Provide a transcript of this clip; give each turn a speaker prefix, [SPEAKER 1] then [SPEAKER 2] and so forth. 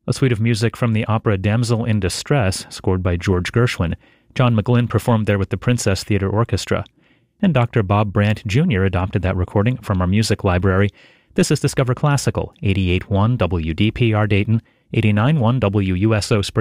[SPEAKER 1] a suite of music from the opera Damsel in Distress, scored by George Gershwin. John McGlynn performed there with the Princess Theatre Orchestra. And Dr. Bob Brandt Jr. adopted that recording from our music library. This is Discover Classical, 88.1 WDPR Dayton, 89.1 WUSO Spring.